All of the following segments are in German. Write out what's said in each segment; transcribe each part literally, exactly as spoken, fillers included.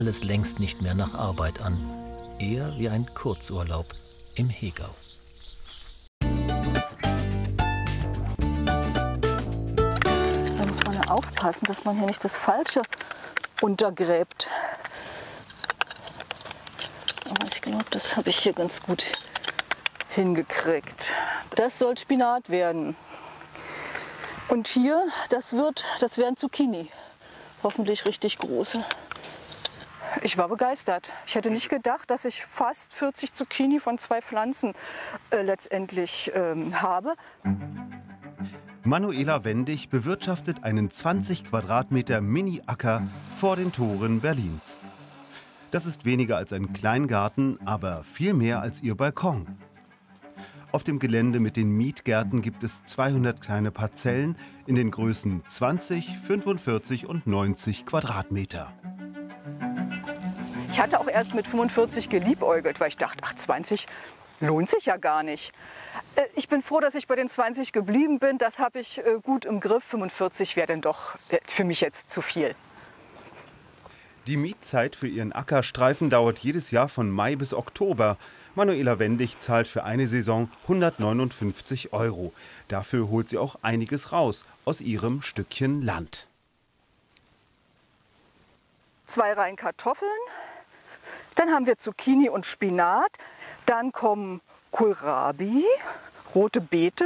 alles längst nicht mehr nach Arbeit an, eher wie ein Kurzurlaub im Hegau. Da muss man ja aufpassen, dass man hier nicht das Falsche untergräbt. Aber ich glaube, das habe ich hier ganz gut hingekriegt. Das soll Spinat werden. Und hier, das wird, das werden Zucchini. Hoffentlich richtig große. Ich war begeistert. Ich hätte nicht gedacht, dass ich fast vierzig Zucchini von zwei Pflanzen äh, letztendlich ähm, habe. Manuela Wendig bewirtschaftet einen zwanzig Quadratmeter Mini-Acker vor den Toren Berlins. Das ist weniger als ein Kleingarten, aber viel mehr als ihr Balkon. Auf dem Gelände mit den Mietgärten gibt es zweihundert kleine Parzellen in den Größen zwanzig, fünfundvierzig und neunzig Quadratmeter. Ich hatte auch erst mit fünfundvierzig geliebäugelt, weil ich dachte, ach, zwanzig lohnt sich ja gar nicht. Äh, ich bin froh, dass ich bei den zwanzig geblieben bin. Das habe ich äh, gut im Griff. fünfundvierzig wäre dann doch äh, für mich jetzt zu viel. Die Mietzeit für ihren Ackerstreifen dauert jedes Jahr von Mai bis Oktober. Manuela Wendig zahlt für eine Saison hundertneunundfünfzig Euro. Dafür holt sie auch einiges raus aus ihrem Stückchen Land. Zwei Reihen Kartoffeln, dann haben wir Zucchini und Spinat, dann kommen Kohlrabi, rote Beete,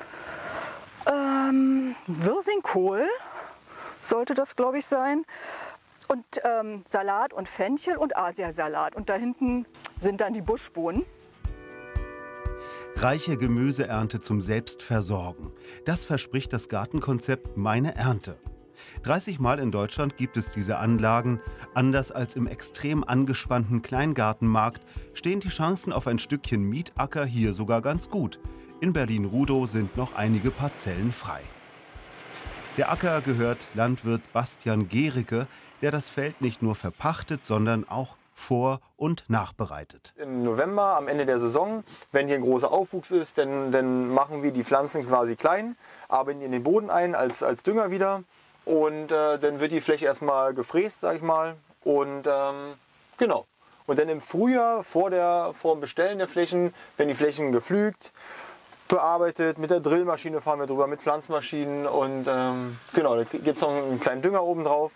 ähm, Wirsingkohl sollte das, glaube ich, sein, und ähm, Salat und Fenchel und Asiasalat. Und da hinten sind dann die Buschbohnen. Reiche Gemüseernte zum Selbstversorgen. Das verspricht das Gartenkonzept Meine Ernte. dreißig Mal in Deutschland gibt es diese Anlagen. Anders als im extrem angespannten Kleingartenmarkt stehen die Chancen auf ein Stückchen Mietacker hier sogar ganz gut. In Berlin-Rudow sind noch einige Parzellen frei. Der Acker gehört Landwirt Bastian Gericke, der das Feld nicht nur verpachtet, sondern auch vor- und nachbereitet. Im November, am Ende der Saison, wenn hier ein großer Aufwuchs ist, dann, dann machen wir die Pflanzen quasi klein, arbeiten in den Boden ein als, als Dünger wieder. Und äh, dann wird die Fläche erstmal gefräst, sag ich mal. Und ähm, genau. Und dann im Frühjahr, vor, der, vor dem Bestellen der Flächen, werden die Flächen gepflügt, bearbeitet. Mit der Drillmaschine fahren wir drüber, mit Pflanzmaschinen. Und ähm, genau, da gibt es noch einen kleinen Dünger oben drauf.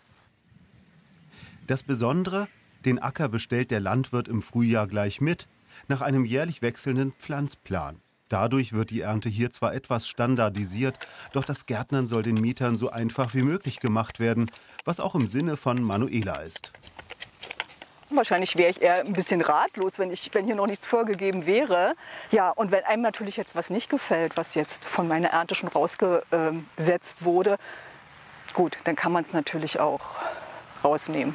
Das Besondere, den Acker bestellt der Landwirt im Frühjahr gleich mit, nach einem jährlich wechselnden Pflanzplan. Dadurch wird die Ernte hier zwar etwas standardisiert, doch das Gärtnern soll den Mietern so einfach wie möglich gemacht werden, was auch im Sinne von Manuela ist. Wahrscheinlich wäre ich eher ein bisschen ratlos, wenn, ich, wenn hier noch nichts vorgegeben wäre. Ja, und wenn einem natürlich jetzt was nicht gefällt, was jetzt von meiner Ernte schon rausgesetzt wurde, gut, dann kann man es natürlich auch rausnehmen.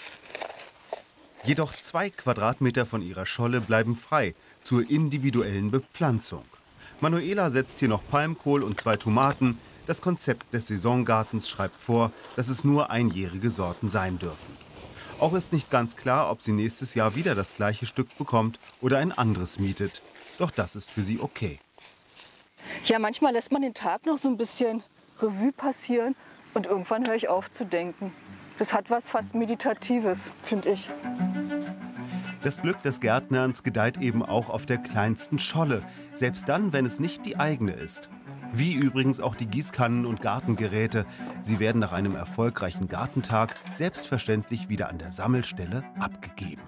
Jedoch zwei Quadratmeter von ihrer Scholle bleiben frei zur individuellen Bepflanzung. Manuela setzt hier noch Palmkohl und zwei Tomaten. Das Konzept des Saisongartens schreibt vor, dass es nur einjährige Sorten sein dürfen. Auch ist nicht ganz klar, ob sie nächstes Jahr wieder das gleiche Stück bekommt oder ein anderes mietet. Doch das ist für sie okay. Ja, manchmal lässt man den Tag noch so ein bisschen Revue passieren und irgendwann höre ich auf zu denken. Das hat was fast Meditatives, finde ich. Das Glück des Gärtnerns gedeiht eben auch auf der kleinsten Scholle, selbst dann, wenn es nicht die eigene ist. Wie übrigens auch die Gießkannen und Gartengeräte. Sie werden nach einem erfolgreichen Gartentag selbstverständlich wieder an der Sammelstelle abgegeben.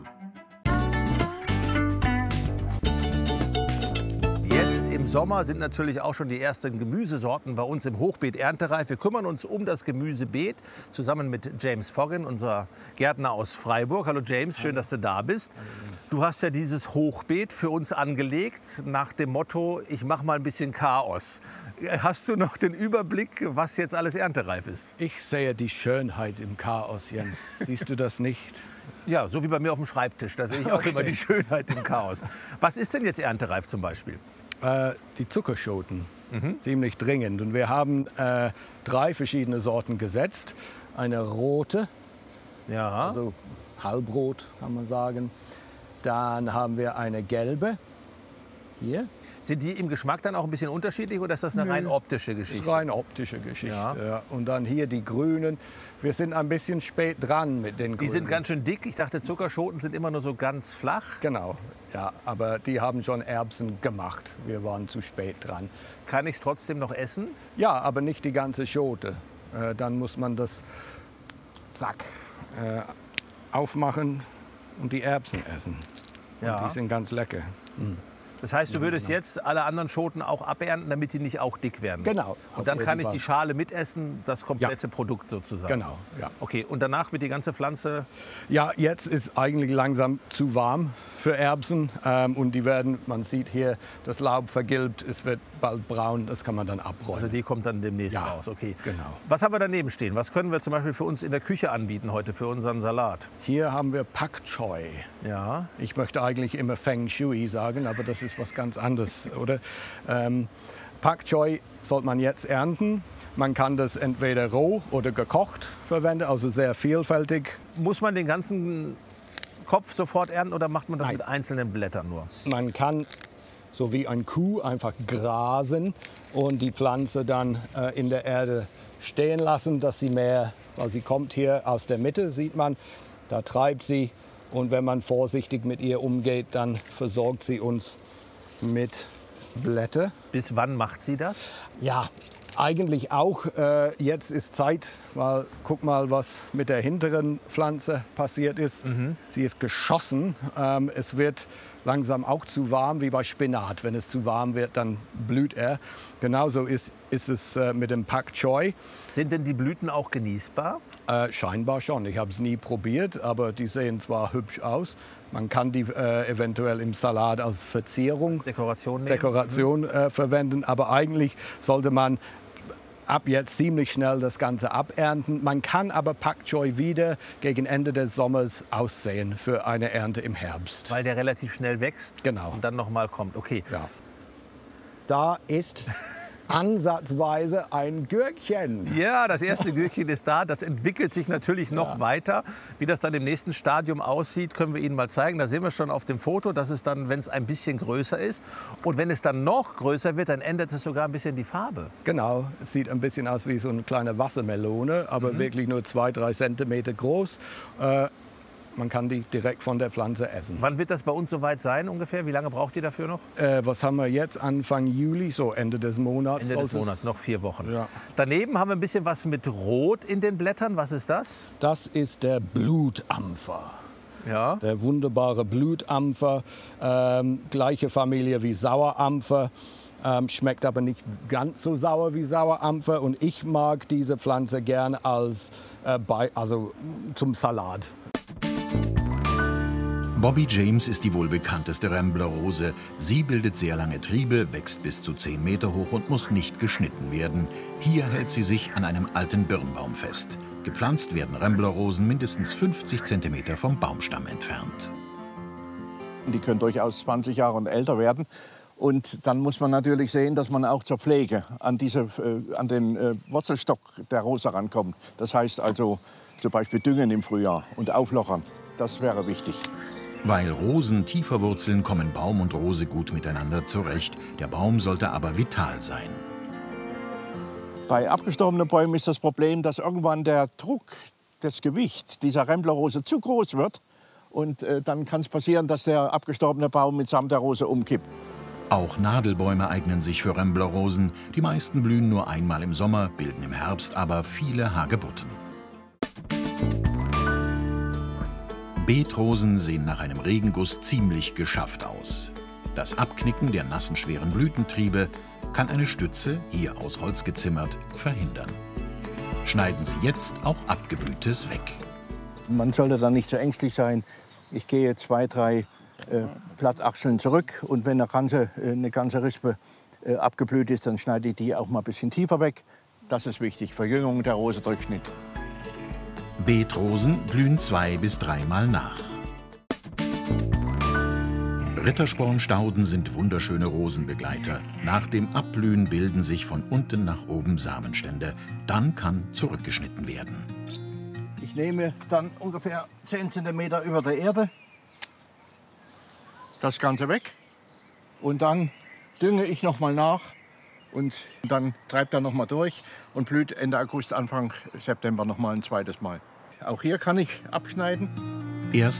Jetzt im Sommer sind natürlich auch schon die ersten Gemüsesorten bei uns im Hochbeet erntereif. Wir kümmern uns um das Gemüsebeet zusammen mit James Foggen, unser Gärtner aus Freiburg. Hallo James, schön, dass du da bist. Du hast ja dieses Hochbeet für uns angelegt nach dem Motto, ich mache mal ein bisschen Chaos. Hast du noch den Überblick, was jetzt alles erntereif ist? Ich sehe die Schönheit im Chaos, Jens. Siehst du das nicht? Ja, so wie bei mir auf dem Schreibtisch. Da sehe ich auch okay. Immer die Schönheit im Chaos. Was ist denn jetzt erntereif zum Beispiel? Äh, die Zuckerschoten, mhm. ziemlich dringend. Und wir haben äh, drei verschiedene Sorten gesetzt. Eine rote, ja. also halbrot kann man sagen. Dann haben wir eine gelbe hier. Sind die im Geschmack dann auch ein bisschen unterschiedlich oder ist das eine rein optische Das ist Geschichte? rein optische Geschichte. Ja. Ja. Und dann hier die Grünen. Wir sind ein bisschen spät dran mit den Grünen. Die sind ganz schön dick. Ich dachte, Zuckerschoten sind immer nur so ganz flach. Genau, ja, aber die haben schon Erbsen gemacht. Wir waren zu spät dran. Kann ich es trotzdem noch essen? Ja, aber nicht die ganze Schote. Äh, dann muss man das zack, äh, aufmachen und die Erbsen essen. Und Ja. die sind ganz lecker. Das heißt, du würdest jetzt alle anderen Schoten auch abernten, damit die nicht auch dick werden? Genau. Und dann auf kann jeden ich Fall. die Schale mitessen, das komplette Produkt sozusagen? Genau, ja. Okay, und danach wird die ganze Pflanze... Ja, jetzt ist eigentlich langsam zu warm für Erbsen. Ähm, und die werden, man sieht hier, das Laub vergilbt, es wird bald braun, das kann man dann abräumen. Also die kommt dann demnächst Ja, raus, okay. genau. Was haben wir daneben stehen? Was können wir zum Beispiel für uns in der Küche anbieten heute für unseren Salat? Hier haben wir Pak Choi. Ja, Ich möchte eigentlich immer Feng Shui sagen, aber das ist was ganz anderes, oder? Ähm, Pak Choi sollte man jetzt ernten. Man kann das entweder roh oder gekocht verwenden, also sehr vielfältig. muss man den ganzen Kopf sofort ernten oder macht man das Nein. mit einzelnen Blättern nur? Man kann so wie ein Kuh einfach grasen und die Pflanze dann äh, in der Erde stehen lassen, dass sie mehr, weil sie kommt hier aus der Mitte, sieht man, da treibt sie. Und wenn man vorsichtig mit ihr umgeht, dann versorgt sie uns mit Blätter. Bis wann macht sie das? Ja, eigentlich auch. Äh, jetzt ist Zeit, weil guck mal, was mit der hinteren Pflanze passiert ist. Sie ist geschossen. Ähm, es wird langsam auch zu warm, wie bei Spinat. Wenn es zu warm wird, dann blüht er. Genauso ist, ist es äh, mit dem Pak Choi. Sind denn die Blüten auch genießbar? Äh, scheinbar schon. Ich habe es nie probiert, aber die sehen zwar hübsch aus. Man kann die äh, eventuell im Salat als Verzierung, Dekoration nehmen? Dekoration äh, verwenden. Aber eigentlich sollte man ab jetzt ziemlich schnell das Ganze abernten. Man kann aber Pak Choi wieder gegen Ende des Sommers aussehen für eine Ernte im Herbst. Weil der relativ schnell wächst Genau. und dann noch mal kommt. Okay. Ja. Da ist ansatzweise ein Gürkchen. Ja, das erste Gürkchen ist da. Das entwickelt sich natürlich noch weiter. Wie das dann im nächsten Stadium aussieht, können wir Ihnen mal zeigen. Da sehen wir schon auf dem Foto, dass es dann, wenn es ein bisschen größer ist. Und wenn es dann noch größer wird, dann ändert es sogar ein bisschen die Farbe. Genau, es sieht ein bisschen aus wie so eine kleine Wassermelone, aber wirklich nur zwei, drei Zentimeter groß. Äh, man kann die direkt von der Pflanze essen. Wann wird das bei uns soweit sein ungefähr? Wie lange braucht ihr dafür noch? Äh, was haben wir jetzt? Anfang Juli, so Ende des Monats. Ende des sollte es- Monats, noch vier Wochen. Ja. Daneben haben wir ein bisschen was mit Rot in den Blättern. Was ist das? Das ist der Blutampfer. Ja. Der wunderbare Blutampfer, ähm, gleiche Familie wie Sauerampfer, ähm, schmeckt aber nicht ganz so sauer wie Sauerampfer. Und ich mag diese Pflanze gern als äh, bei, also zum Salat. Bobby James ist die wohl bekannteste Rambler-Rose. Sie bildet sehr lange Triebe, wächst bis zu zehn Meter hoch und muss nicht geschnitten werden. Hier hält sie sich an einem alten Birnbaum fest. Gepflanzt werden Rambler-Rosen mindestens fünfzig Zentimeter vom Baumstamm entfernt. Die können durchaus zwanzig Jahre und älter werden. Und dann muss man natürlich sehen, dass man auch zur Pflege an, diese, äh, an den äh, Wurzelstock der Rose rankommt. Das heißt also zum Beispiel düngen im Frühjahr und auflockern. Das wäre wichtig. Weil Rosen tiefer wurzeln, kommen Baum und Rose gut miteinander zurecht. Der Baum sollte aber vital sein. Bei abgestorbenen Bäumen ist das Problem, dass irgendwann der Druck, das Gewicht dieser Rambler-Rose zu groß wird. Und äh, dann kann es passieren, dass der abgestorbene Baum mitsamt der Rose umkippt. Auch Nadelbäume eignen sich für Rambler-Rosen. Die meisten blühen nur einmal im Sommer, bilden im Herbst aber viele Hagebutten. Beetrosen sehen nach einem Regenguss ziemlich geschafft aus. Das Abknicken der nassen, schweren Blütentriebe kann eine Stütze, hier aus Holz gezimmert, verhindern. Schneiden Sie jetzt auch Abgeblühtes weg. Man sollte da nicht so ängstlich sein. Ich gehe zwei, drei äh, Blattachseln zurück und wenn eine ganze, äh, eine ganze Rispe äh, abgeblüht ist, dann schneide ich die auch mal ein bisschen tiefer weg. Das ist wichtig. Verjüngung der Rose, Durchschnitt. Beetrosen blühen zwei- bis dreimal nach. Ritterspornstauden sind wunderschöne Rosenbegleiter. Nach dem Abblühen bilden sich von unten nach oben Samenstände. Dann kann zurückgeschnitten werden. Ich nehme dann ungefähr zehn Zentimeter über der Erde das Ganze weg. Und dann dünge ich noch mal nach und dann treibt er noch mal durch und blüht Ende August, Anfang September noch mal ein zweites Mal. Auch hier kann ich abschneiden. Erst